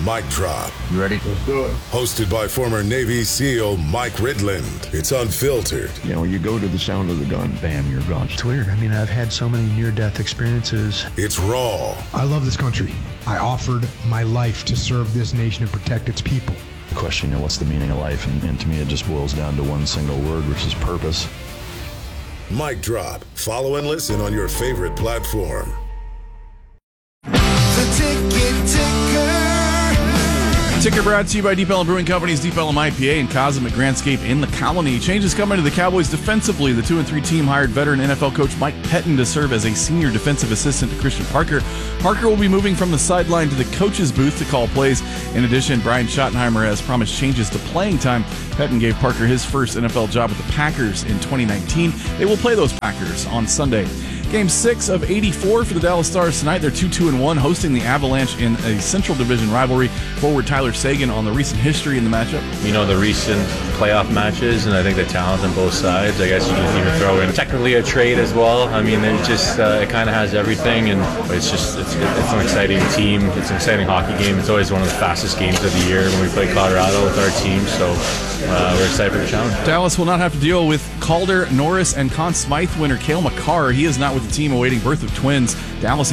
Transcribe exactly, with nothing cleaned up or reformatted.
Mic Drop. You ready? Let's do it. Hosted by former Navy SEAL Mike Ridland. It's unfiltered. You know, you go to the sound of the gun, bam, you're gone. It's weird. I mean, I've had so many near-death experiences. It's raw. I love this country. I offered my life to serve this nation and protect its people. The question, you know, what's the meaning of life? And, and to me, it just boils down to one single word, which is purpose. Mic Drop. Follow and listen on your favorite platform. The Ticket Ticker. Ticker brought to you by Deep Ellum Brewing Company's Deep Ellum I P A and Cosmic Grandscape in the Colony. Changes coming to the Cowboys defensively. The two and three team hired veteran N F L coach Mike Pettine to serve as a senior defensive assistant to Christian Parker. Parker will be moving from the sideline to the coach's booth to call plays. In addition, Brian Schottenheimer has promised changes to playing time. Pettine gave Parker his first N F L job with the Packers in twenty nineteen. They will play those Packers on Sunday. Game six of eighty-four for the Dallas Stars tonight. They're two two and one, hosting the Avalanche in a Central Division rivalry. Forward Tyler Seguin on the recent history in the matchup. You know, the recent playoff matches, and I think the talent on both sides. I guess you can even throw in technically a trade as well. I mean, it just uh, it kind of has everything, and it's just it's, it's an exciting team. It's an exciting hockey game. It's always one of the fastest games of the year when we play Colorado with our team. So uh, we're excited for the challenge. Dallas will not have to deal with Calder, Norris, and Conn Smythe winner Cale Makar. He is not with the team awaiting birth of twins. Dallas